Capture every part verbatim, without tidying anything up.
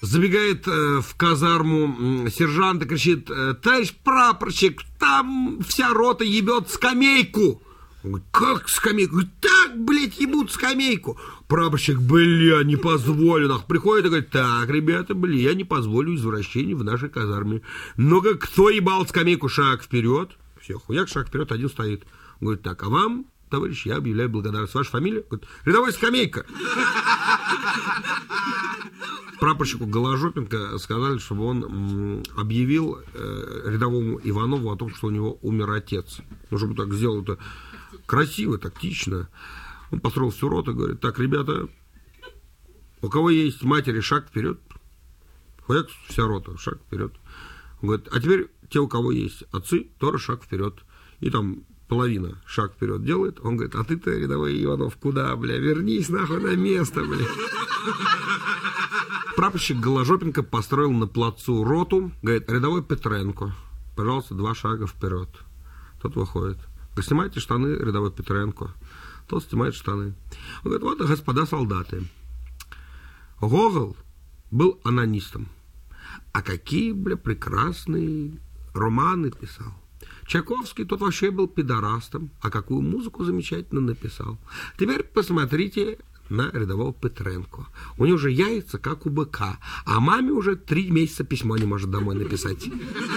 Забегает э, в казарму э, сержант и кричит: товарищ прапорщик, там вся рота ебет скамейку. Он говорит: как скамейку? Говорит: так, блядь, ебут скамейку. Прапорщик: бля, не позволю. Нах. Приходит и говорит: так, ребята, бля, я не позволю извращений в нашей казарме. Ну-ка, кто ебал скамейку? Шаг вперед. Все, хуяк, шаг вперед, один стоит. Он говорит: так, а вам, товарищ, я объявляю благодарность. Ваша фамилия? Говорит: рядовой Скамейка. Прапорщику Голожопенко сказали, чтобы он м, объявил э, рядовому Иванову о том, что у него умер отец. Ну, чтобы так сделал это красиво, тактично. Он построил всю роту и говорит: так, ребята, у кого есть матери, шаг вперед. Хуяк, вся рота, шаг вперед. Он говорит: а теперь те, у кого есть отцы, тоже шаг вперед. И там половина шаг вперед делает. Он говорит: а ты-то, рядовой Иванов, куда, бля? Вернись нахуй на место, бля. Прапорщик Голожопенко построил на плацу роту. Говорит: рядовой Петренко, пожалуйста, два шага вперед. Тот выходит. Говорит: снимайте штаны, рядовой Петренко. Тот снимает штаны. Он говорит: вот, господа солдаты, Гогол был анонистом. А какие, бля, прекрасные романы писал. Чайковский, тот вообще был пидорастом. А какую музыку замечательно написал. Теперь посмотрите на рядового Петренко. У него же яйца, как у быка. А маме уже три месяца письмо не может домой написать.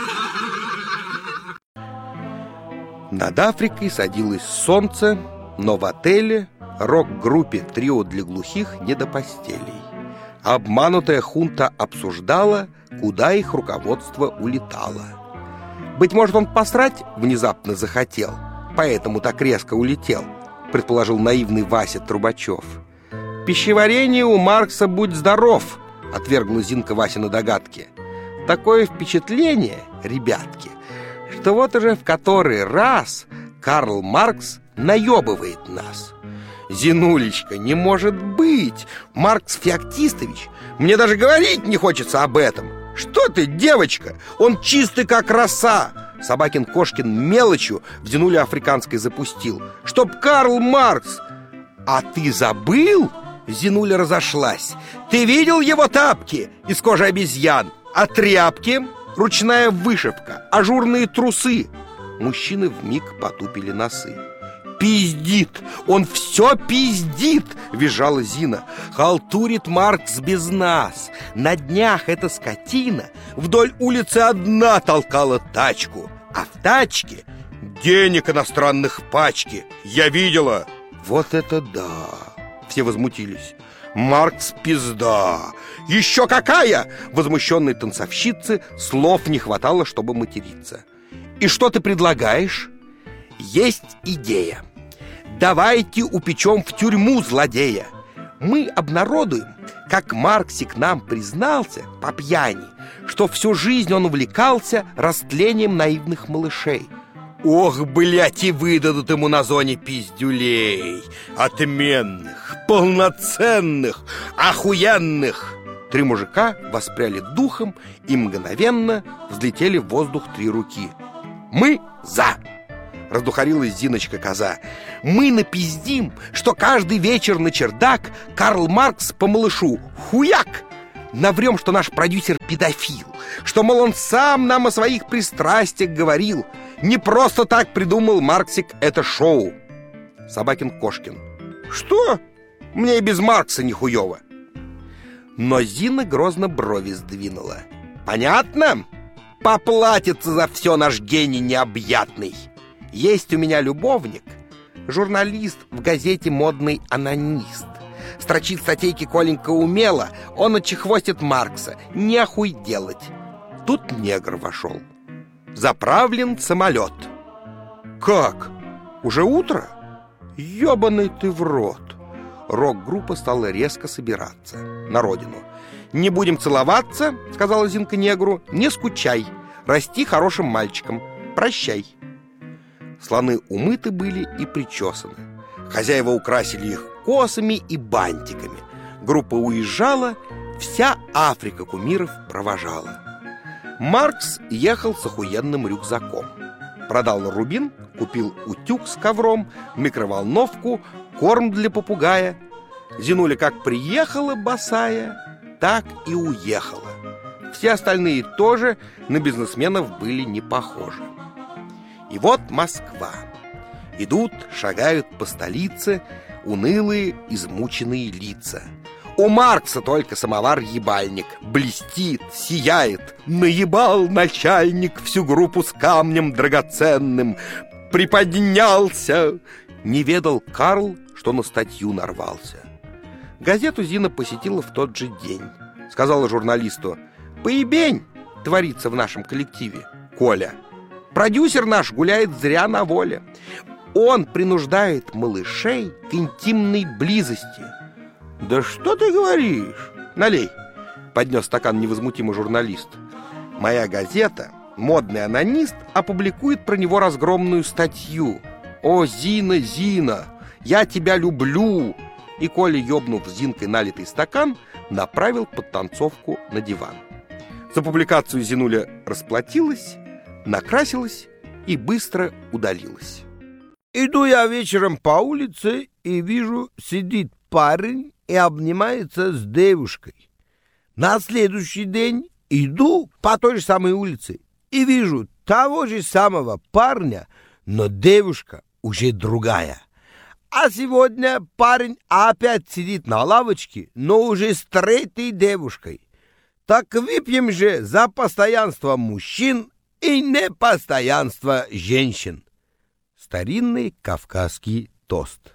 Над Африкой садилось солнце, но в отеле рок-группе «Трио для глухих» не до постелей. Обманутая хунта обсуждала, куда их руководство улетало. Быть может, он посрать внезапно захотел, поэтому так резко улетел, предположил наивный Вася Трубачев. «Пищеварение у Маркса, будь здоров», — отвергла Зинка Васины догадки. Такое впечатление, ребятки, что вот уже в который раз Карл Маркс наебывает нас. Зинулечка, не может быть! Маркс Феоктистович, мне даже говорить не хочется об этом. Что ты, девочка? Он чистый, как роса. Собакин Кошкин мелочью в Зинуле Африканской запустил. Чтоб Карл Маркс... А ты забыл? Зинуля разошлась. Ты видел его тапки из кожи обезьян? А тряпки? Ручная вышивка, ажурные трусы. Мужчины вмиг потупили носы. «Пиздит! Он все пиздит!» — визжала Зина. «Халтурит Маркс без нас! На днях эта скотина вдоль улицы одна толкала тачку, а в тачке денег иностранных пачки! Я видела!» «Вот это да!» — все возмутились. «Маркс пизда! Еще какая!» Возмущенной танцовщице слов не хватало, чтобы материться. «И что ты предлагаешь?» «Есть идея. Давайте упечем в тюрьму злодея. Мы обнародуем, как Марксик нам признался по пьяни, что всю жизнь он увлекался растлением наивных малышей. Ох, блядь, и выдадут ему на зоне пиздюлей. Отменных, полноценных, охуенных!» Три мужика воспряли духом и мгновенно взлетели в воздух три руки. «Мы за!» — раздухарилась Зиночка-коза. «Мы напиздим, что каждый вечер на чердак Карл Маркс по малышу хуяк! Наврем, что наш продюсер педофил, что, мол, он сам нам о своих пристрастиях говорил. Не просто так придумал Марксик это шоу». Собакин Кошкин: «Что? Мне и без Маркса нихуево». Но Зина грозно брови сдвинула. «Понятно? Поплатится за все наш гений необъятный. Есть у меня любовник, журналист в газете «Модный анонист». Строчит статейки Коленька умело, он отчехвостит Маркса. Нехуй делать». Тут негр вошел. Заправлен самолет. «Как? Уже утро? Ёбаный ты в рот!» Рок-группа стала резко собираться на родину. «Не будем целоваться, — сказала Зинка негру, — не скучай, расти хорошим мальчиком, прощай». Слоны умыты были и причесаны. Хозяева украсили их косами и бантиками. Группа уезжала, вся Африка кумиров провожала. Маркс ехал с охуенным рюкзаком. Продал рубин, купил утюг с ковром, микроволновку, корм для попугая. Зинуля как приехала босая, так и уехала. Все остальные тоже на бизнесменов были не похожи. И вот Москва. Идут, шагают по столице унылые, измученные лица. У Маркса только самовар-ебальник блестит, сияет. Наебал начальник всю группу с камнем драгоценным. Приподнялся. Не ведал Карл, что на статью нарвался. Газету Зина посетила в тот же день. Сказала журналисту: «Поебень творится в нашем коллективе, Коля. Продюсер наш гуляет зря на воле. Он принуждает малышей к интимной близости». «Да что ты говоришь? Налей», — поднес стакан невозмутимый журналист. «Моя газета, модный анонист, опубликует про него разгромную статью. О, Зина, Зина, я тебя люблю!» И Коля, ёбнув Зинкой налитый стакан, направил подтанцовку на диван. За публикацию Зинуля расплатилась, накрасилась и быстро удалилась. Иду я вечером по улице и вижу, сидит парень и обнимается с девушкой. На следующий день иду по той же самой улице и вижу того же самого парня, но девушка уже другая. А сегодня парень опять сидит на лавочке, но уже с третьей девушкой. Так выпьем же за постоянство мужчин и непостоянство женщин. Старинный кавказский тост.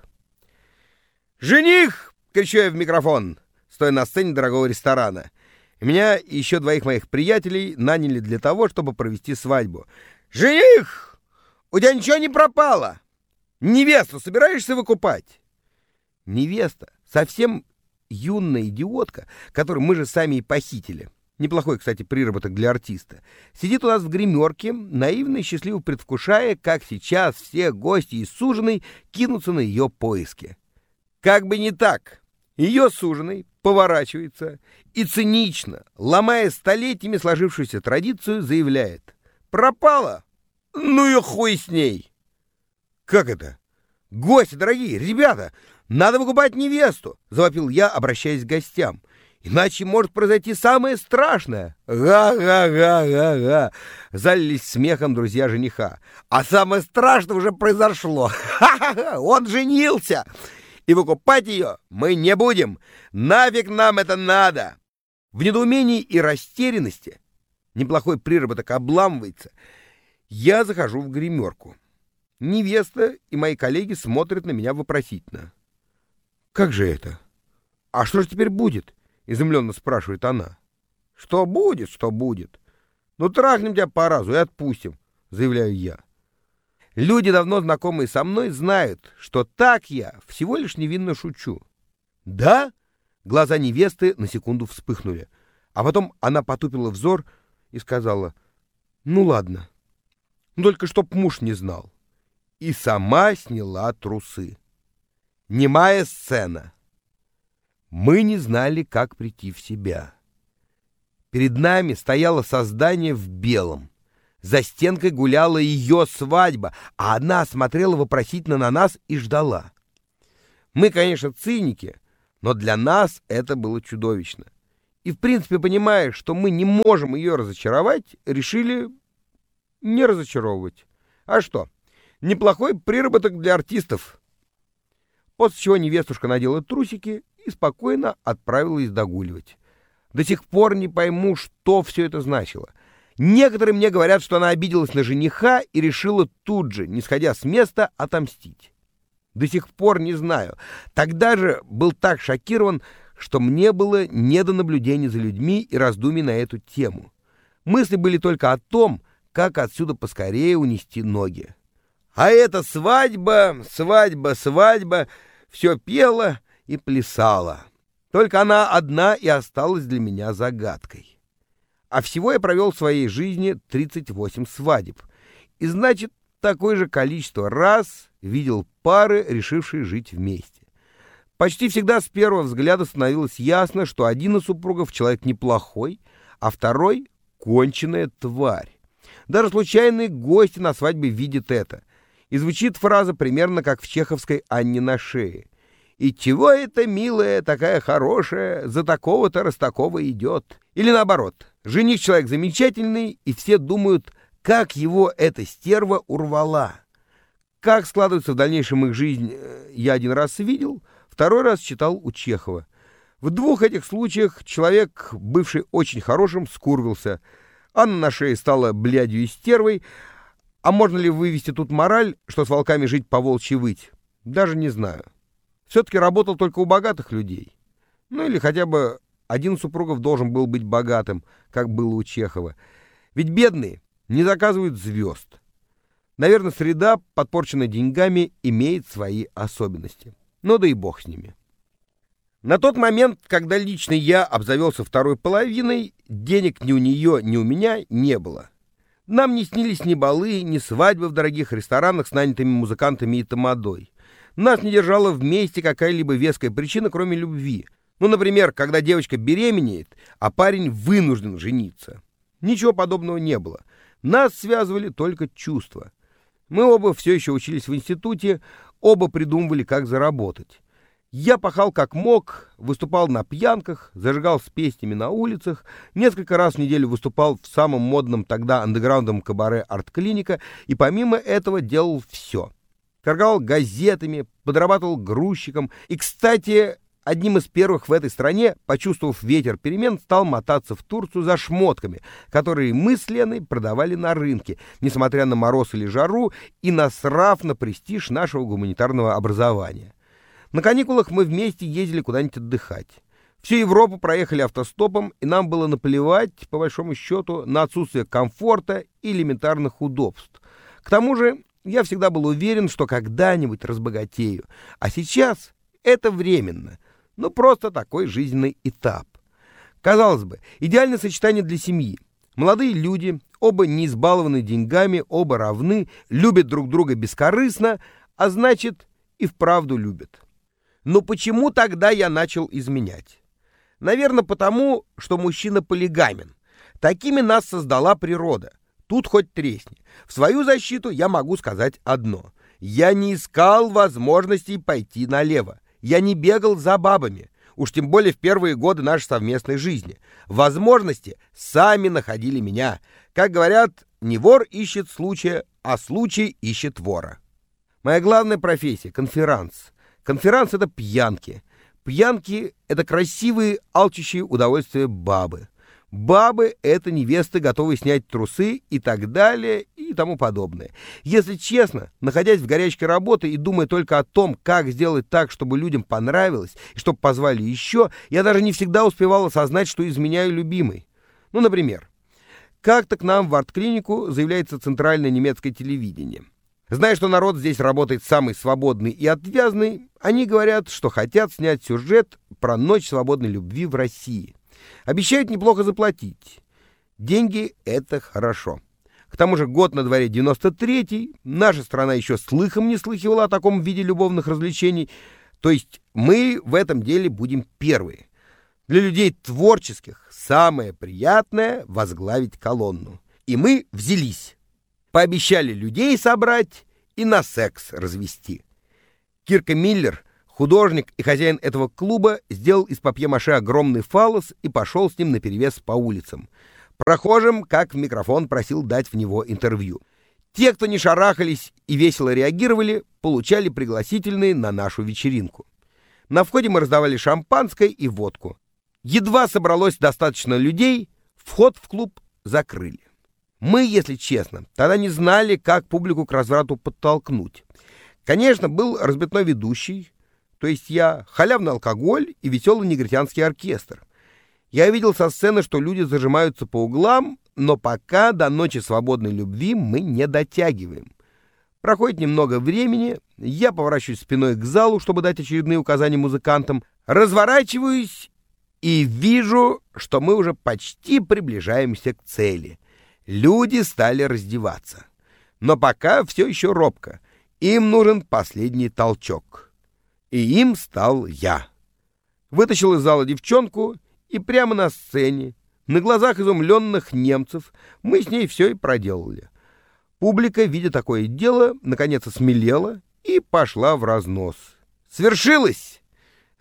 «Жених!» — кричу я в микрофон, стоя на сцене дорогого ресторана. Меня и еще двоих моих приятелей наняли для того, чтобы провести свадьбу. «Жених! У тебя ничего не пропало? Невесту собираешься выкупать?» Невеста, совсем юная идиотка, которую мы же сами и похитили. Неплохой, кстати, приработок для артиста. Сидит у нас в гримерке, наивно и счастливо предвкушая, как сейчас все гости и суженый кинутся на ее поиски. Как бы не так. Ее суженый поворачивается и цинично, ломая столетиями сложившуюся традицию, заявляет: «Пропала? Ну и хуй с ней!» «Как это? Гости, дорогие, ребята, надо выкупать невесту!» — завопил я, обращаясь к гостям. «Иначе может произойти самое страшное!» «Га-га-га-га-га!» — залились смехом друзья жениха. «А самое страшное уже произошло! Ха-ха-ха! Он женился! И выкупать ее мы не будем! Нафиг нам это надо!» В недоумении и растерянности, неплохой приработок обламывается, я захожу в гримерку. Невеста и мои коллеги смотрят на меня вопросительно. «Как же это? А что же теперь будет?» — изумленно спрашивает она. «Что будет, что будет? Ну, трахнем тебя по разу и отпустим», — заявляю я. Люди, давно знакомые со мной, знают, что так я всего лишь невинно шучу. «Да?» — глаза невесты на секунду вспыхнули, а потом она потупила взор и сказала: «Ну ладно, только чтоб муж не знал». И сама сняла трусы. Немая сцена. Мы не знали, как прийти в себя. Перед нами стояло создание в белом. За стенкой гуляла ее свадьба, а она смотрела вопросительно на нас и ждала. Мы, конечно, циники, но для нас это было чудовищно. И, в принципе, понимая, что мы не можем ее разочаровать, решили не разочаровывать. А что? Неплохой приработок для артистов. После чего невестушка надела трусики и спокойно отправилась догуливать. До сих пор не пойму, что все это значило. Некоторые мне говорят, что она обиделась на жениха и решила тут же, не сходя с места, отомстить. До сих пор не знаю. Тогда же был так шокирован, что мне было не до наблюдения за людьми и раздумий на эту тему. Мысли были только о том, как отсюда поскорее унести ноги. А эта свадьба, свадьба, свадьба все пела и плясала. Только она одна и осталась для меня загадкой. А всего я провел в своей жизни тридцать восемь свадеб. И значит, такое же количество раз видел пары, решившие жить вместе. Почти всегда с первого взгляда становилось ясно, что один из супругов человек неплохой, а второй — конченая тварь. Даже случайные гости на свадьбе видят это. И звучит фраза примерно как в чеховской «Анне на шее». И чего это, милая, такая хорошая, за такого-то раз такого идет? Или наоборот, жених человек замечательный, и все думают, как его эта стерва урвала. Как складывается в дальнейшем их жизнь, я один раз видел, второй раз читал у Чехова. В двух этих случаях человек, бывший очень хорошим, скурвился. Анна на шее стала блядью и стервой. А можно ли вывести тут мораль, что с волками жить по-волчьи выть? Даже не знаю. Все-таки работал только у богатых людей. Ну или хотя бы один из супругов должен был быть богатым, как было у Чехова. Ведь бедные не заказывают звезд. Наверное, среда, подпорченная деньгами, имеет свои особенности. Ну да и бог с ними. На тот момент, когда лично я обзавелся второй половиной, денег ни у нее, ни у меня не было. Нам не снились ни балы, ни свадьбы в дорогих ресторанах с нанятыми музыкантами и тамадой. Нас не держала вместе какая-либо веская причина, кроме любви. Ну, например, когда девочка беременеет, а парень вынужден жениться. Ничего подобного не было. Нас связывали только чувства. Мы оба все еще учились в институте, оба придумывали, как заработать. Я пахал как мог, выступал на пьянках, зажигал с песнями на улицах, несколько раз в неделю выступал в самом модном тогда андеграундном кабаре «Арт-клиника» и помимо этого делал все. Торговал газетами, подрабатывал грузчиком и, кстати, одним из первых в этой стране, почувствовав ветер перемен, стал мотаться в Турцию за шмотками, которые мы с Леной продавали на рынке, несмотря на мороз или жару и насрав на престиж нашего гуманитарного образования. На каникулах мы вместе ездили куда-нибудь отдыхать. Всю Европу проехали автостопом, и нам было наплевать, по большому счету, на отсутствие комфорта и элементарных удобств. К тому же я всегда был уверен, что когда-нибудь разбогатею, а сейчас это временно, ну просто такой жизненный этап. Казалось бы, идеальное сочетание для семьи. Молодые люди, оба не избалованы деньгами, оба равны, любят друг друга бескорыстно, а значит и вправду любят. Но почему тогда я начал изменять? Наверное, потому, что мужчина полигамен. Такими нас создала природа. Тут хоть тресни. В свою защиту я могу сказать одно. Я не искал возможностей пойти налево. Я не бегал за бабами. Уж тем более в первые годы нашей совместной жизни. Возможности сами находили меня. Как говорят, не вор ищет случая, а случай ищет вора. Моя главная профессия — конферанс. Конферанс — это пьянки. Пьянки — это красивые, алчущие удовольствия бабы. Бабы — это невесты, готовые снять трусы и так далее и тому подобное. Если честно, находясь в горячке работы и думая только о том, как сделать так, чтобы людям понравилось и чтобы позвали еще, я даже не всегда успевал осознать, что изменяю любимой. Ну, например, как-то к нам в арт-клинику заявляется центральное немецкое телевидение. Зная, что народ здесь работает самый свободный и отвязный, они говорят, что хотят снять сюжет про ночь свободной любви в России. Обещают неплохо заплатить. Деньги — это хорошо. К тому же год на дворе девяносто третий, наша страна еще слыхом не слыхивала о таком виде любовных развлечений, то есть мы в этом деле будем первые. Для людей творческих самое приятное — возглавить колонну. И мы взялись. Пообещали людей собрать и на секс развести. Кирка Миллер, художник и хозяин этого клуба, сделал из папье-маше огромный фаллос и пошел с ним наперевес по улицам. Прохожим, как в микрофон, просил дать в него интервью. Те, кто не шарахались и весело реагировали, получали пригласительные на нашу вечеринку. На входе мы раздавали шампанское и водку. Едва собралось достаточно людей, вход в клуб закрыли. Мы, если честно, тогда не знали, как публику к разврату подтолкнуть. Конечно, был разбитной ведущий, то есть я, халявный алкоголь и веселый негритянский оркестр. Я видел со сцены, что люди зажимаются по углам, но пока до ночи свободной любви мы не дотягиваем. Проходит немного времени, я поворачиваюсь спиной к залу, чтобы дать очередные указания музыкантам, разворачиваюсь и вижу, что мы уже почти приближаемся к цели. Люди стали раздеваться. Но пока все еще робко. Им нужен последний толчок. И им стал я. Вытащил из зала девчонку, и прямо на сцене, на глазах изумленных немцев, мы с ней все и проделали. Публика, видя такое дело, наконец осмелела и пошла в разнос. Свершилось!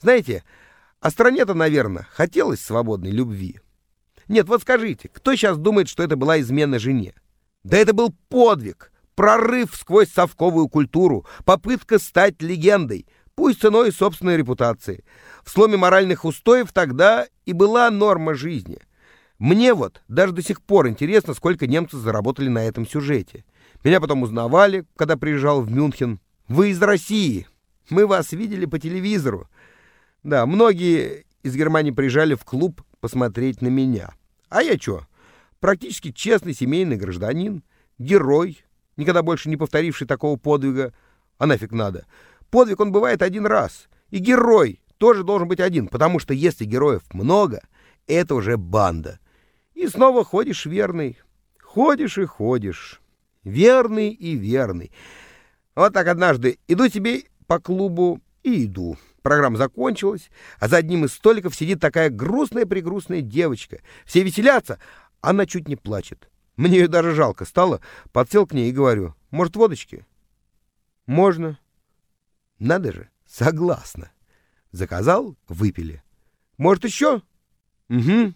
Знаете, а стране-то, наверное, хотелось свободной любви. Нет, вот скажите, кто сейчас думает, что это была измена жене? Да это был подвиг, прорыв сквозь совковую культуру, попытка стать легендой, пусть ценой собственной репутации. В сломе моральных устоев тогда и была норма жизни. Мне вот даже до сих пор интересно, сколько немцы заработали на этом сюжете. Меня потом узнавали, когда приезжал в Мюнхен. Вы из России. Мы вас видели по телевизору. Да, многие из Германии приезжали в клуб посмотреть на меня. А я чё? Практически честный семейный гражданин, герой, никогда больше не повторивший такого подвига. А нафиг надо? Подвиг он бывает один раз. И герой тоже должен быть один, потому что если героев много, это уже банда. И снова ходишь верный. Ходишь и ходишь. Верный и верный. Вот так однажды иду себе по клубу и иду. Программа закончилась, а за одним из столиков сидит такая грустная-прегрустная девочка. Все веселятся, она чуть не плачет. Мне ее даже жалко стало. Подсел к ней и говорю: может, водочки? Можно. Надо же, согласна. Заказал, выпили. Может, еще? Угу.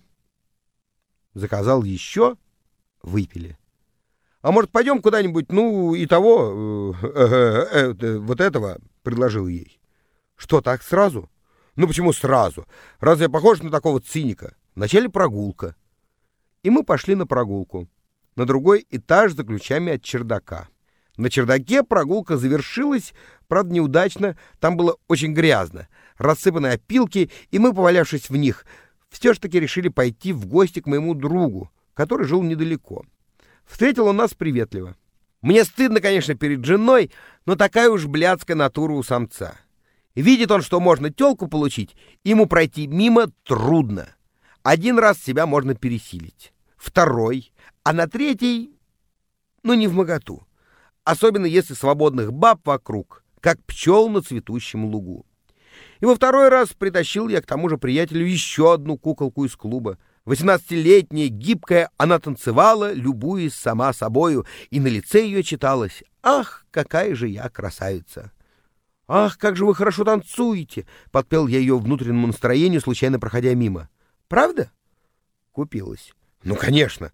Заказал еще, выпили. А может, пойдем куда-нибудь, ну, и того, э, э, э, вот этого, предложил ей. Что, так сразу? Ну, почему сразу? Разве я похож на такого циника? Вначале прогулка. И мы пошли на прогулку. На другой этаж за ключами от чердака. На чердаке прогулка завершилась, правда, неудачно. Там было очень грязно. Рассыпаны опилки, и мы, повалявшись в них, все ж таки решили пойти в гости к моему другу, который жил недалеко. Встретил он нас приветливо. Мне стыдно, конечно, перед женой, но такая уж блядская натура у самца. Видит он, что можно тёлку получить, ему пройти мимо трудно. Один раз себя можно пересилить, второй, а на третий, ну, не вмоготу. Особенно если свободных баб вокруг, как пчел на цветущем лугу. И во второй раз притащил я к тому же приятелю еще одну куколку из клуба. Восемнадцатилетняя, гибкая, она танцевала, любуясь сама собою, и на лице ее читалось: «Ах, какая же я красавица!» «Ах, как же вы хорошо танцуете!» — подпел я ее внутреннему настроению, случайно проходя мимо. «Правда?» Купилась. «Ну, конечно!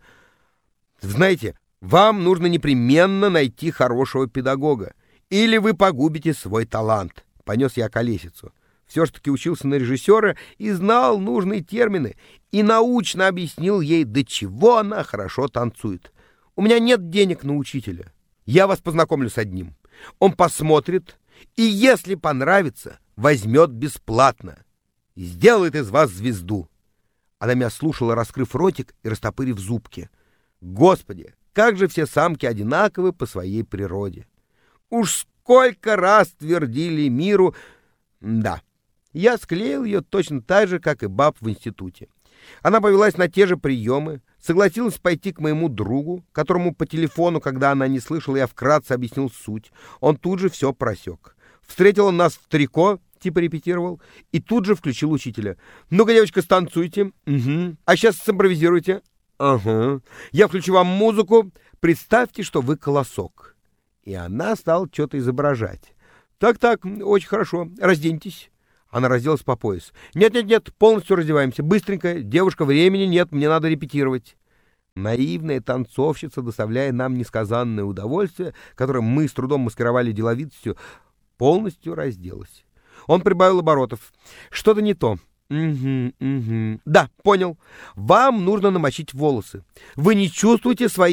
Знаете, вам нужно непременно найти хорошего педагога, или вы погубите свой талант», — понес я колесицу. Все ж таки учился на режиссера и знал нужные термины, и научно объяснил ей, до чего она хорошо танцует. «У меня нет денег на учителя. Я вас познакомлю с одним. Он посмотрит, и если понравится, возьмет бесплатно. И сделает из вас звезду». Она меня слушала, раскрыв ротик и растопырив зубки. Господи, как же все самки одинаковы по своей природе. Уж сколько раз твердили миру... Да, я склеил ее точно так же, как и баб в институте. Она повелась на те же приемы, согласилась пойти к моему другу, которому по телефону, когда она не слышала, я вкратце объяснил суть. Он тут же все просек. Встретил он нас в трико, типа репетировал, и тут же включил учителя. «Ну-ка, девочка, станцуйте. Угу. А сейчас симпровизируйте. Ага. Я включу вам музыку. Представьте, что вы колосок». И она стала что-то изображать. «Так-так, очень хорошо. Разденьтесь». Она разделась по пояс. «Нет-нет-нет, полностью раздеваемся. Быстренько. Девушка, времени нет, мне надо репетировать». Наивная танцовщица, доставляя нам несказанное удовольствие, которое мы с трудом маскировали деловитостью, полностью разделась. Он прибавил оборотов. «Что-то не то». «Угу, угу. Да, понял. Вам нужно намочить волосы. Вы не чувствуете свои